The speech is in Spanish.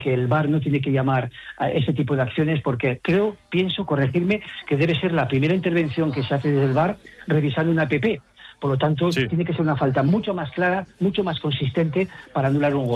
que el VAR no tiene que llamar a ese tipo de acciones porque pienso, corregirme, que debe ser la primera intervención que se hace desde el VAR revisando una APP. Por lo tanto, tiene que ser una falta mucho más clara, mucho más consistente para anular un gol.